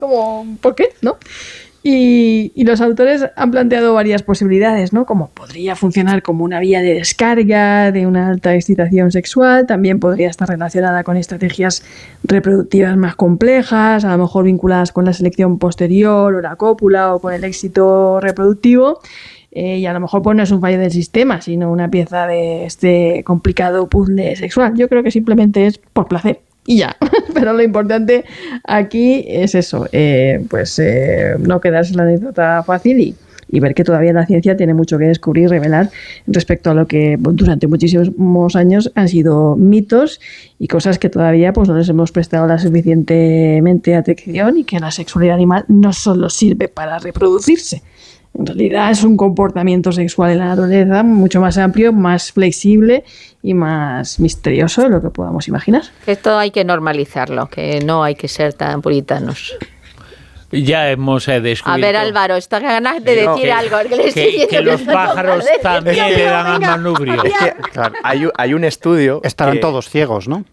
como, ¿por qué? ¿No? Y los autores han planteado varias posibilidades, ¿no? Como podría funcionar como una vía de descarga de una alta excitación sexual, también podría estar relacionada con estrategias reproductivas más complejas, a lo mejor vinculadas con la selección posterior o la cópula o con el éxito reproductivo. Y a lo mejor pues no es un fallo del sistema, sino una pieza de este complicado puzzle sexual. Yo creo que simplemente es por placer. Y ya, pero lo importante aquí es eso, no quedarse la anécdota fácil y ver que todavía la ciencia tiene mucho que descubrir y revelar respecto a lo que durante muchísimos años han sido mitos y cosas que todavía pues no les hemos prestado la suficientemente atención, y que la sexualidad animal no solo sirve para reproducirse. En realidad es un comportamiento sexual en la naturaleza mucho más amplio, más flexible y más misterioso de lo que podamos imaginar. Esto hay que normalizarlo, que no hay que ser tan puritanos. Ya hemos descubierto. A ver, Álvaro, está ganas de decir algo. Que los pájaros también le dan al manubrio. Es que, claro, hay un estudio... Estarán todos ciegos, ¿no?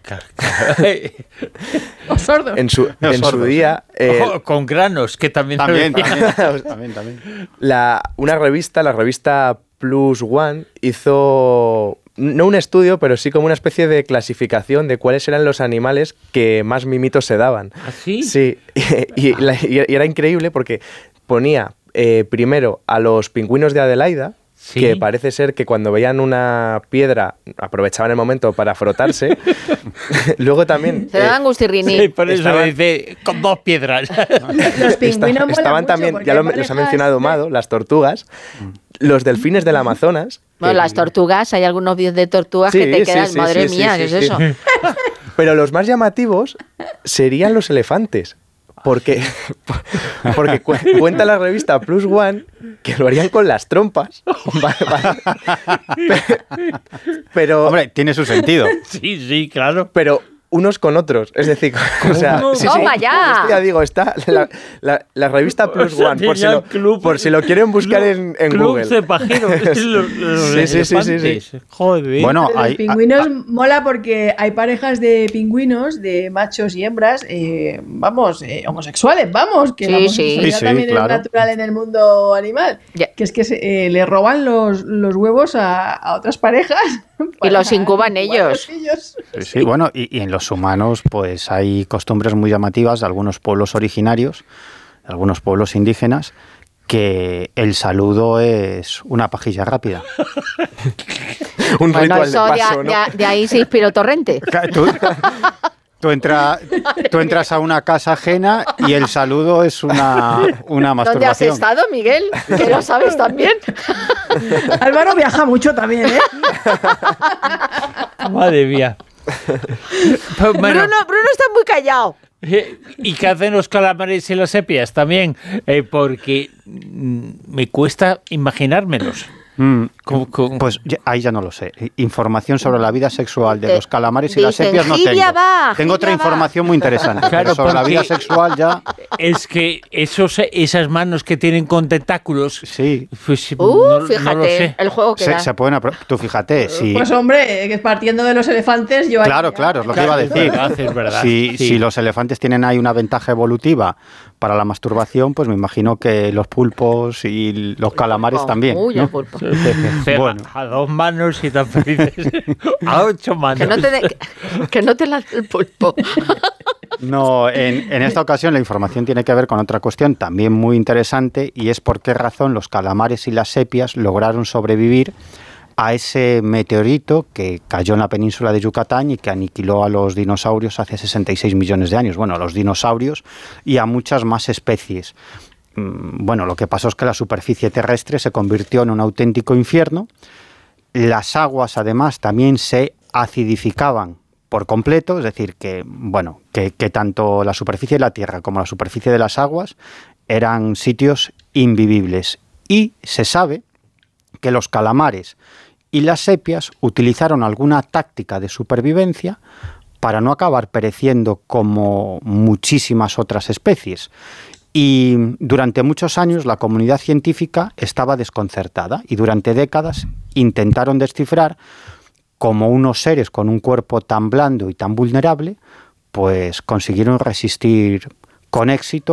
O sordos. En su día... con granos, que también. También. Una revista, la revista Plus One, hizo... No un estudio, pero sí como una especie de clasificación de cuáles eran los animales que más mimitos se daban. ¿Ah, sí? Sí, y era increíble porque ponía primero a los pingüinos de Adelaida, ¿sí? Que parece ser que cuando veían una piedra aprovechaban el momento para frotarse. Luego también... Se daban gustirriní. Sí, por eso dice, con 2 piedras. Los pingüinos estaban también, ya los ha mencionado Mado, las tortugas, los delfines del Amazonas. Bueno, las tortugas, hay algunos vídeos de tortugas que te quedan, madre mía, ¿qué es eso? Pero los más llamativos serían los elefantes. Porque cuenta la revista Plus One que lo harían con las trompas. Pero, hombre, tiene su sentido. Sí, claro. Pero unos con otros. Es decir, o sea, ¡Toma ya! Ya digo, está la revista Plus One, por si lo quieren buscar en Google. Club de pajeros. Sí. Joder. Bueno, los pingüinos mola porque hay parejas de pingüinos, de machos y hembras, homosexuales, que la homosexualidad también es natural en el mundo animal. Yeah. Que es que le roban los huevos a otras parejas. Y los incuban ellos. Sí, bueno, y en los humanos pues hay costumbres muy llamativas de algunos pueblos originarios, de algunos pueblos indígenas, que el saludo es una pajilla rápida. Un ritual eso de paso, ¿no? De ahí se inspiró Torrente. Tú entras a una casa ajena y el saludo es una masturbación. ¿Dónde has estado, Miguel? Que lo sabes también. Álvaro viaja mucho también, ¿eh? Madre mía. Pues, bueno, Bruno está muy callado. ¿Y qué hacen los calamares y las sepias también? Porque me cuesta imaginármelos. Pues ahí ya no lo sé. Información sobre la vida sexual de los calamares y las sepias no tengo. Tengo otra información muy interesante. Claro, sobre la vida sexual ya... Es que esas manos que tienen con tentáculos... Sí. Pues, fíjate, no lo sé. El juego que da. Se pueden... Tú fíjate, si... Pues hombre, partiendo de los elefantes... Claro, es lo que iba a decir. Es verdad. Si los elefantes tienen ahí una ventaja evolutiva para la masturbación, pues me imagino que los pulpos y los calamares también. Uy, ¿no? el pulpo. Bueno. A 2 manos y tan felices. A 8 manos. Que no te lance el pulpo. No, en esta ocasión la información tiene que ver con otra cuestión también muy interesante, y es por qué razón los calamares y las sepias lograron sobrevivir a ese meteorito que cayó en la península de Yucatán y que aniquiló a los dinosaurios hace 66 millones de años. Bueno, a los dinosaurios y a muchas más especies. Bueno, lo que pasó es que la superficie terrestre se convirtió en un auténtico infierno. Las aguas, además, también se acidificaban por completo, es decir, que tanto la superficie de la Tierra como la superficie de las aguas eran sitios invivibles. Y se sabe que los calamares y las sepias utilizaron alguna táctica de supervivencia para no acabar pereciendo como muchísimas otras especies. Y durante muchos años la comunidad científica estaba desconcertada y durante décadas intentaron descifrar cómo unos seres con un cuerpo tan blando y tan vulnerable pues consiguieron resistir con éxito